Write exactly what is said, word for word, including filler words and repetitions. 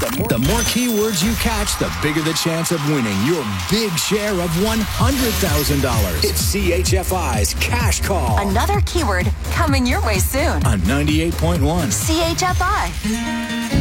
The more, the more keywords you catch, the bigger the chance of winning your big share of one hundred thousand dollars. It's C H F I's Cash Call. Another keyword coming your way soon. On ninety-eight point one. C H F I.